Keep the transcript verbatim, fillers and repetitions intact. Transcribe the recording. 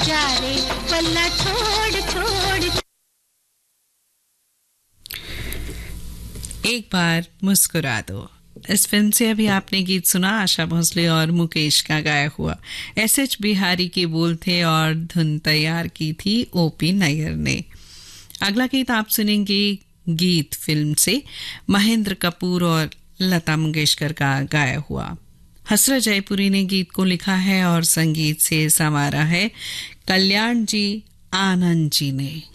जा रे पल्ला छोड़ छोड़। एक बार मुस्कुरा दो, इस फिल्म से अभी आपने गीत सुना आशा भोसले और मुकेश का गाया हुआ। एस एच बिहारी के बोल थे और धुन तैयार की थी ओपी नैयर ने। अगला गीत आप सुनेंगे गीत फिल्म से महेंद्र कपूर और लता मंगेशकर का गाया हुआ। हसरत जयपुरी ने गीत को लिखा है और संगीत से संवारा है कल्याण जी आनंद जी ने।